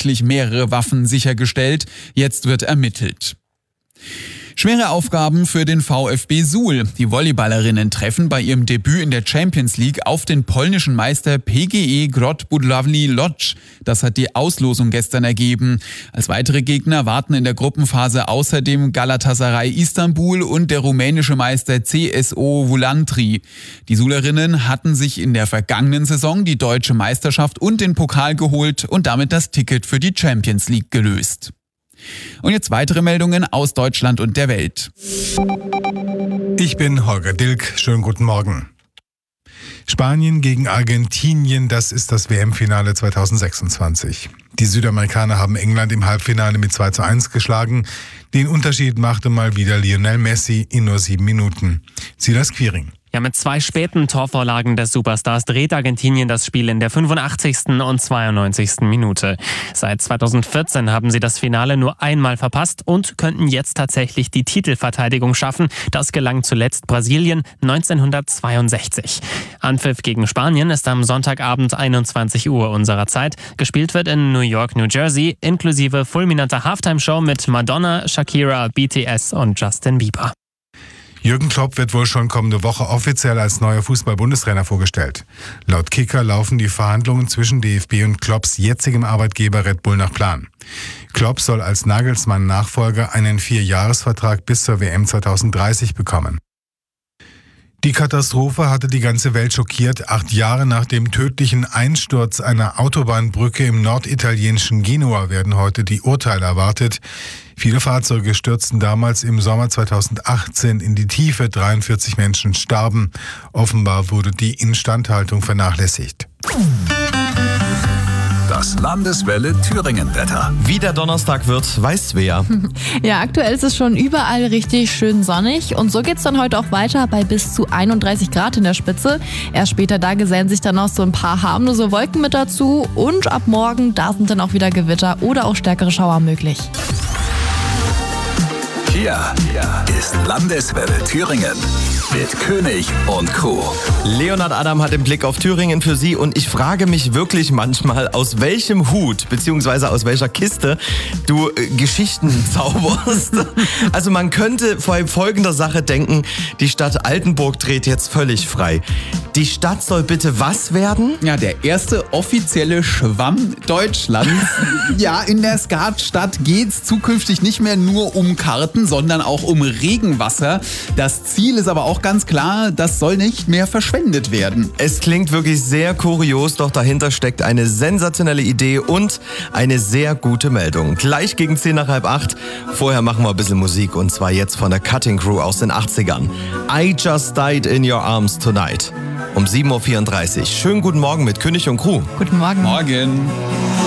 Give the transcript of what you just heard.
tatsächlich mehrere Waffen sichergestellt. Jetzt wird ermittelt. Schwere Aufgaben für den VfB Suhl. Die Volleyballerinnen treffen bei ihrem Debüt in der Champions League auf den polnischen Meister PGE Grot Budowlani Łódź. Das hat die Auslosung gestern ergeben. Als weitere Gegner warten in der Gruppenphase außerdem Galatasaray Istanbul und der rumänische Meister CSO Vulantri. Die Suhlerinnen hatten sich in der vergangenen Saison die deutsche Meisterschaft und den Pokal geholt und damit das Ticket für die Champions League gelöst. Und jetzt weitere Meldungen aus Deutschland und der Welt. Ich bin Holger Dilk. Schönen guten Morgen. Spanien gegen Argentinien, das ist das WM-Finale 2026. Die Südamerikaner haben England im Halbfinale mit 2:1 geschlagen. Den Unterschied machte mal wieder Lionel Messi in nur 7 Minuten. Silas Quiring. Ja, mit 2 späten Torvorlagen des Superstars dreht Argentinien das Spiel in der 85. und 92. Minute. Seit 2014 haben sie das Finale nur einmal verpasst und könnten jetzt tatsächlich die Titelverteidigung schaffen. Das gelang zuletzt Brasilien 1962. Anpfiff gegen Spanien ist am Sonntagabend 21 Uhr unserer Zeit. Gespielt wird in New York, New Jersey, inklusive fulminanter Halftime-Show mit Madonna, Shakira, BTS und Justin Bieber. Jürgen Klopp wird wohl schon kommende Woche offiziell als neuer Fußball-Bundestrainer vorgestellt. Laut Kicker laufen die Verhandlungen zwischen DFB und Klopps jetzigem Arbeitgeber Red Bull nach Plan. Klopp soll als Nagelsmann-Nachfolger einen 4-Jahres-Vertrag bis zur WM 2030 bekommen. Die Katastrophe hatte die ganze Welt schockiert. 8 Jahre nach dem tödlichen Einsturz einer Autobahnbrücke im norditalienischen Genua werden heute die Urteile erwartet. Viele Fahrzeuge stürzten damals im Sommer 2018 in die Tiefe. 43 Menschen starben. Offenbar wurde die Instandhaltung vernachlässigt. Das Landeswelle Thüringen-Wetter. Wie der Donnerstag wird, weiß Svea. Ja, aktuell ist es schon überall richtig schön sonnig und so geht's dann heute auch weiter bei bis zu 31 Grad in der Spitze. Erst später da gesellen sich dann noch so ein paar harmlose Wolken mit dazu und ab morgen, da sind dann auch wieder Gewitter oder auch stärkere Schauer möglich. Hier ist Landeswelle Thüringen mit König und Co. Leonhard Adam hat den Blick auf Thüringen für Sie und ich frage mich wirklich manchmal, aus welchem Hut bzw. aus welcher Kiste du Geschichten zauberst. Also man könnte vor folgender Sache denken, die Stadt Altenburg dreht jetzt völlig frei. Die Stadt soll bitte was werden? Ja, der erste offizielle Schwamm Deutschlands. Ja, in der Skatstadt geht's zukünftig nicht mehr nur um Karten, sondern auch um Regenwasser. Das Ziel ist aber auch ganz klar, das soll nicht mehr verschwendet werden. Es klingt wirklich sehr kurios, doch dahinter steckt eine sensationelle Idee und eine sehr gute Meldung. Gleich gegen 7:45. Vorher machen wir ein bisschen Musik und zwar jetzt von der Cutting Crew aus den 80ern. I Just Died in Your Arms Tonight. Um 7:34 Uhr. Schönen guten Morgen mit König und Crew. Guten Morgen. Morgen.